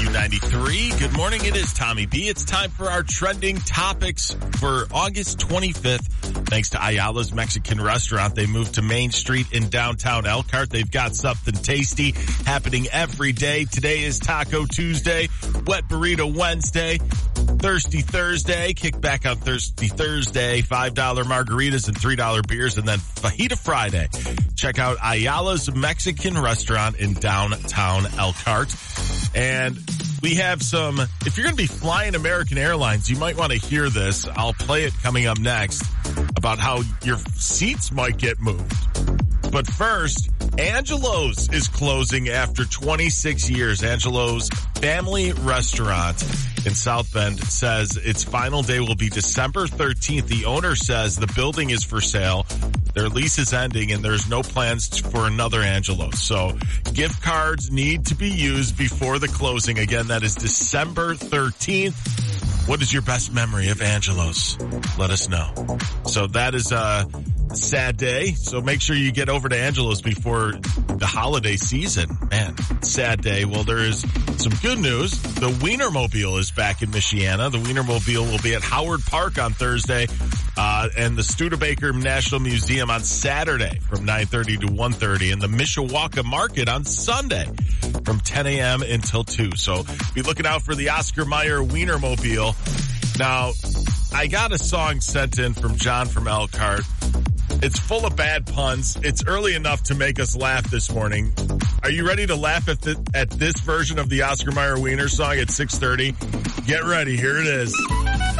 92.93. Good morning. It is Tommy B. It's time for our trending topics for August 25th. Thanks to Ayala's Mexican Restaurant. They moved to Main Street in downtown Elkhart. They've got something tasty happening every day. Today is Taco Tuesday, Wet Burrito Wednesday, Thirsty Thursday, kick back on Thirsty Thursday, $5 margaritas and $3 beers, and then Fajita Friday. Check out Ayala's Mexican Restaurant in downtown Elkhart. And we have some, if you're going to be flying American Airlines, you might want to hear this. I'll play it coming up next about how your seats might get moved. But first, Angelo's is closing after 26 years. Angelo's family restaurant in South Bend says its final day will be December 13th. The owner says the building is for sale. Their lease is ending and there's no plans for another Angelo's. So gift cards need to be used before the closing. Again, that is December 13th. What is your best memory of Angelo's? Let us know. So that is a sad day. So make sure you get over to Angelo's before the holiday season. Man, sad day. Well, there is some good news. The Wienermobile is back in Michiana. The Wienermobile will be at Howard Park on Thursday, and the Studebaker National Museum on Saturday from 9:30 to 1:30, and the Mishawaka Market on Sunday from 10 a.m. until 2. So be looking out for the Oscar Mayer Wienermobile. Now, I got a song sent in from John from Elkhart. It's full of bad puns. It's early enough to make us laugh this morning. Are you ready to laugh at this version of the Oscar Mayer Wiener song at 6:30? Get ready. Here it is.